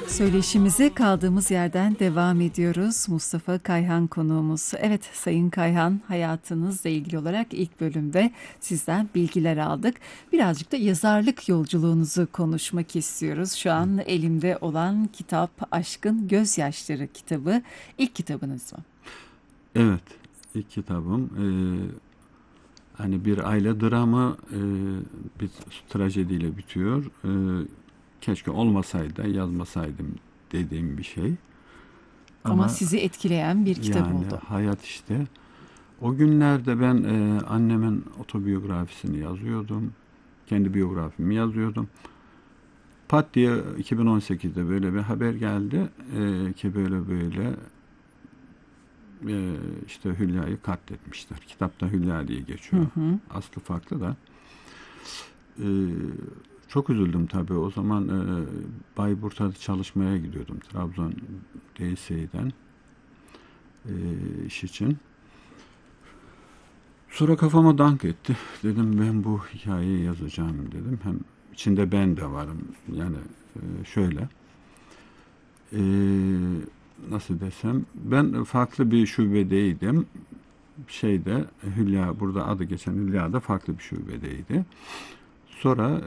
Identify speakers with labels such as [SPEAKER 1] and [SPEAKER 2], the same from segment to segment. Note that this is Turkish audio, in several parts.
[SPEAKER 1] Söyleşimize kaldığımız yerden devam ediyoruz. Mustafa Kayhan konuğumuz. Evet Sayın Kayhan, hayatınızla ilgili olarak ilk bölümde sizden bilgiler aldık. Birazcık da yazarlık yolculuğunuzu konuşmak istiyoruz. Şu an elimde olan kitap Aşkın Gözyaşları kitabı. İlk kitabınız mı?
[SPEAKER 2] Evet, ilk kitabım. Hani bir aile dramı bir trajediyle bitiyor. Keşke olmasaydı, yazmasaydım dediğim bir şey.
[SPEAKER 1] Ama
[SPEAKER 2] Ama
[SPEAKER 1] sizi etkileyen bir kitap
[SPEAKER 2] yani
[SPEAKER 1] oldu.
[SPEAKER 2] hayat işte. O günlerde ben annemin otobiyografisini yazıyordum. Kendi biyografimi yazıyordum. Pat diye 2018'de böyle bir haber geldi ki böyle işte Hülya'yı katletmişler. Kitapta Hülya diye
[SPEAKER 1] Hı
[SPEAKER 2] geçiyor.
[SPEAKER 1] hı.
[SPEAKER 2] Aslı farklı da. E, Çok üzüldüm tabii. O zaman Bayburt'a çalışmaya gidiyordum. Trabzon DSİ'den iş için. Sonra kafama dank etti. Dedim ben bu hikayeyi yazacağım dedim. Hem içinde ben de varım. Yani şöyle. E, Nasıl desem. Ben farklı bir şubedeydim. Hülya, burada adı geçen Hülya da farklı bir şubedeydi. Sonra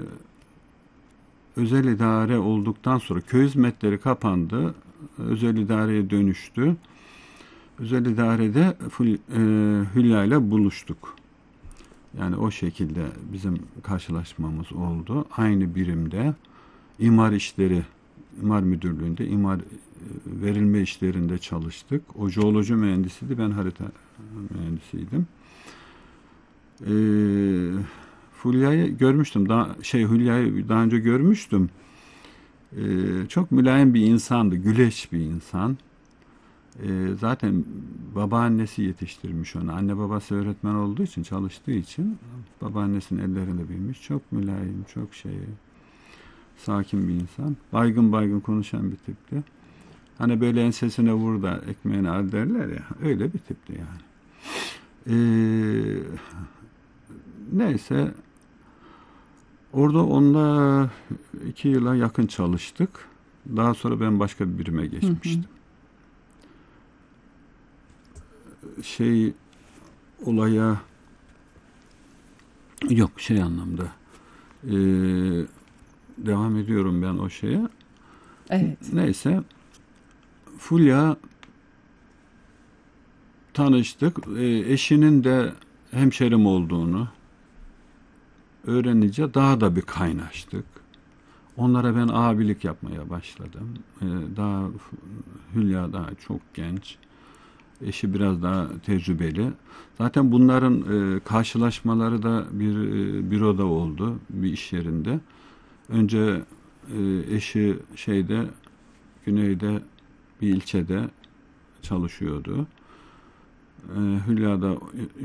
[SPEAKER 2] özel idare olduktan sonra köy hizmetleri kapandı. Özel idareye dönüştü. Özel idarede Hülya ile buluştuk. Yani o şekilde bizim karşılaşmamız oldu. Aynı birimde imar işleri, imar müdürlüğünde imar verilme işlerinde çalıştık. O jeoloji mühendisiydi, ben harita mühendisiydim. Hülya'yı görmüştüm. Hülya'yı daha önce görmüştüm. Çok mülayim bir insandı, güleç bir insan. Zaten babaannesi yetiştirmiş onu. Anne babası öğretmen olduğu için, çalıştığı için babaannesinin ellerinde büyümüş. Çok mülayim, çok sakin bir insan. Baygın baygın konuşan bir tipti. Hani böyle ensesine vur da ekmeğini al derler ya. Öyle bir tipti yani. Neyse orada onunla 2 yıla yakın çalıştık. Daha sonra ben başka bir birime
[SPEAKER 1] Hı hı.
[SPEAKER 2] geçmiştim. Olaya yok anlamda ee, devam ediyorum ben o şeye.
[SPEAKER 1] Evet.
[SPEAKER 2] Neyse Fulya tanıştık. Eşinin de hemşerim olduğunu öğrenince daha da bir kaynaştık. Onlara ben abilik yapmaya başladım. Daha Hülya daha çok genç. Eşi biraz daha tecrübeli. Zaten bunların karşılaşmaları da bir büroda oldu. Bir iş yerinde. Önce eşi güneyde bir ilçede çalışıyordu. Hülya da